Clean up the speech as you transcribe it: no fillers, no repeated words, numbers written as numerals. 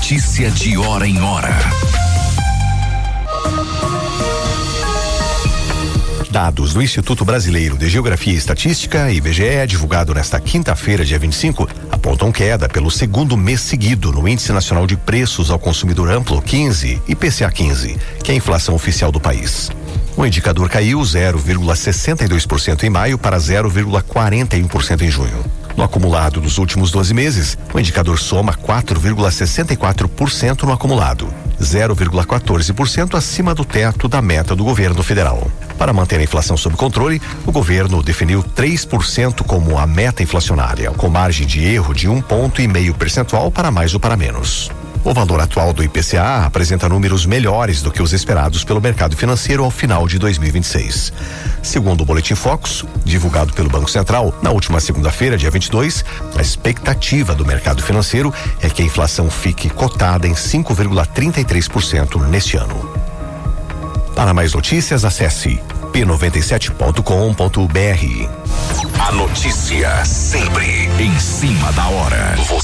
Notícia de hora em hora. Dados do Instituto Brasileiro de Geografia e Estatística, IBGE, divulgado nesta quinta-feira, dia 25, apontam queda pelo segundo mês seguido no Índice Nacional de Preços ao Consumidor Amplo 15, IPCA 15, que é a inflação oficial do país. O indicador caiu 0,62% em maio para 0,41% em junho. No acumulado dos últimos 12 meses, o indicador soma 4,64% no acumulado, 0,14% acima do teto da meta do governo federal. Para manter a inflação sob controle, o governo definiu 3% como a meta inflacionária, com margem de erro de 1,5 ponto percentual para mais ou para menos. O valor atual do IPCA apresenta números melhores do que os esperados pelo mercado financeiro ao final de 2026. Segundo o Boletim Focus, divulgado pelo Banco Central, na última segunda-feira, dia 22, a expectativa do mercado financeiro é que a inflação fique cotada em 5,33% neste ano. Para mais notícias, acesse p97.com.br. A notícia sempre em cima da hora.